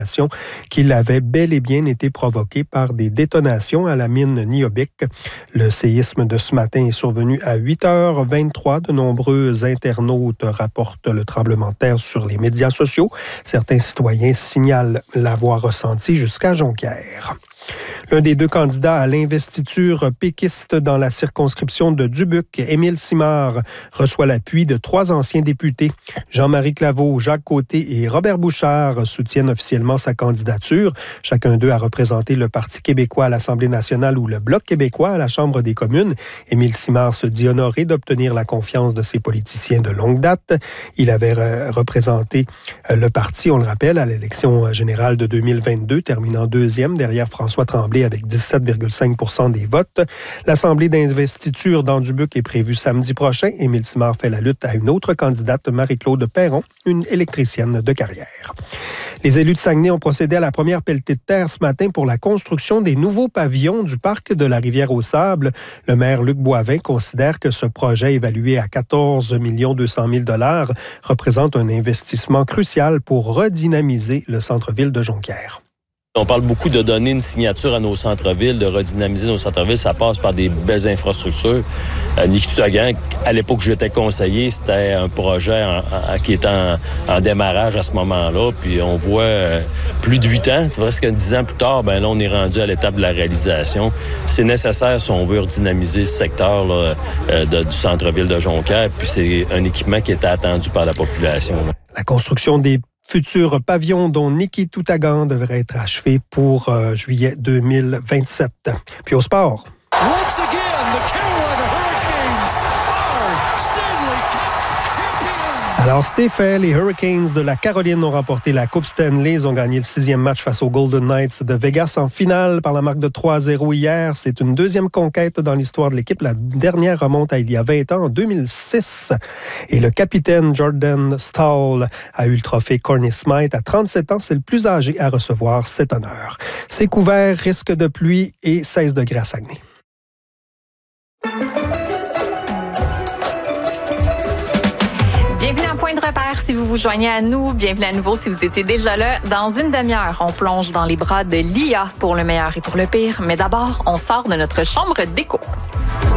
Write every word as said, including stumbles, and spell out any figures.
qu'il avait bel et bien été provoqué par des détonations à la mine Niobic. Le séisme de ce matin est survenu à huit heures vingt-trois. De nombreux internautes rapportent le tremblement de terre sur les médias sociaux. Certains citoyens signalent l'avoir ressenti jusqu'à Jonquière. L'un des deux candidats à l'investiture péquiste dans la circonscription de Dubuque, Émile Simard, reçoit l'appui de trois anciens députés. Jean-Marie Claveau, Jacques Côté et Robert Bouchard soutiennent officiellement sa candidature. Chacun d'eux a représenté le Parti québécois à l'Assemblée nationale ou le Bloc québécois à la Chambre des communes. Émile Simard se dit honoré d'obtenir la confiance de ses politiciens de longue date. Il avait re- représenté le parti, on le rappelle, à l'élection générale de deux mille vingt-deux, terminant deuxième derrière François Tremblay avec dix-sept virgule cinq pour cent des votes. L'Assemblée d'investiture dans Dubuque est prévue samedi prochain. Émile Simard fait la lutte à une autre candidate, Marie-Claude Perron, une électricienne de carrière. Les élus de Saguenay ont procédé à la première pelletée de terre ce matin pour la construction des nouveaux pavillons du parc de la Rivière-aux-Sables. Le maire Luc Boivin considère que ce projet, évalué à quatorze millions deux cent mille dollars, représente un investissement crucial pour redynamiser le centre-ville de Jonquière. On parle beaucoup de donner une signature à nos centres-villes, de redynamiser nos centres-villes. Ça passe par des belles infrastructures. Euh, Nikitouagan, à l'époque où j'étais conseiller, c'était un projet en, en, qui était en, en démarrage à ce moment-là. Puis on voit euh, plus de huit ans, presque dix ans plus tard, ben là, on est rendu à l'étape de la réalisation. C'est nécessaire si on veut redynamiser ce secteur là, euh, de, du centre-ville de Jonquière. Puis c'est un équipement qui était attendu par la population. Là. La construction des futur pavillon dont Nikitouagan devrait être achevé pour euh, juillet deux mille vingt-sept. Puis au sport. Once again, the Carolina Hurricanes are Stanley Cup champions. Alors c'est fait, les Hurricanes de la Caroline ont remporté la Coupe Stanley. Ils ont gagné le sixième match face aux Golden Knights de Vegas en finale par la marque de trois à zéro hier. C'est une deuxième conquête dans l'histoire de l'équipe. La dernière remonte à il y a vingt ans, en deux mille six. Et le capitaine Jordan Staal a eu le trophée Conn Smythe. À trente-sept ans, c'est le plus âgé à recevoir cet honneur. C'est couvert, risque de pluie et seize degrés à Saguenay. Bienvenue à Point de repère si vous vous joignez à nous. Bienvenue à nouveau si vous étiez déjà là. Dans une demi-heure, on plonge dans les bras de l'I A pour le meilleur et pour le pire. Mais d'abord, on sort de notre chambre d'écho.